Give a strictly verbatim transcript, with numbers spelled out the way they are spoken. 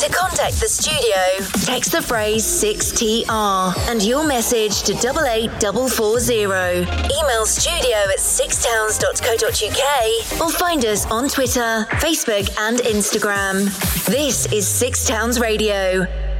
To contact the studio, text the phrase six T R and your message to double eight four four zero. Email studio at six towns dot co dot uk or find us on Twitter, Facebook and Instagram. This is Six Towns Radio.